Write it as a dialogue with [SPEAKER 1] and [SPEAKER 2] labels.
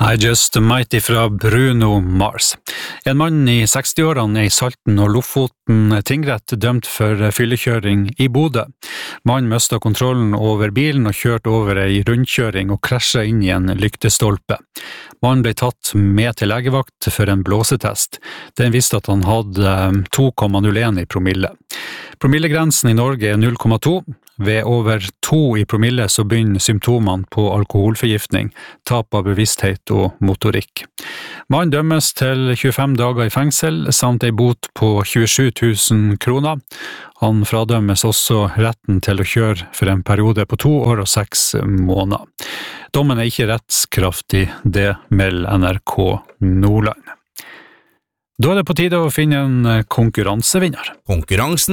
[SPEAKER 1] I Just Mighty fra Bruno Mars. En mann i 60-årene i Salten og Lofoten tingrett dømt for fyllekjøring i Bodø. Mannen mistet kontrollen over bilen og kjørte over ei rundkjøring og krasjet inn i en lyktestolpe. Mannen ble tatt med til legevakt for en blåsetest. Den viste at han hadde 2,01 i promille. Promillegrensen i Norge er 0,2. Ved over 2 i promille så begynner symptomene på alkoholforgiftning, tap av bevissthet og motorikk. Mannen dømmes til 25 dager i fengsel, samt en bot på 27 000 kroner. Han fradømmes også retten til å kjøre for en periode på 2 år og 6 måneder. Dommen er ikke rettskraftig, det melder NRK Nordland. Da er det på tide å finne en konkurransevinner.
[SPEAKER 2] Konkurransen